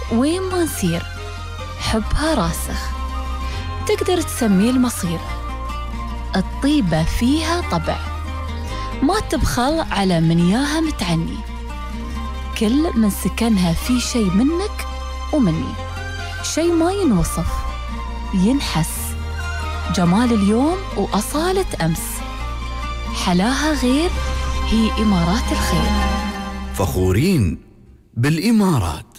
وين ما نسير حبها راسخ، تقدر تسميه المصير. الطيبة فيها طبع، ما تبخل على من ياها متعني، كل من سكنها في شي منك ومني، شي ما ينوصف ينحس، جمال اليوم وأصالة أمس، حلاها غير، هي إمارات الخير. فخورين بالإمارات.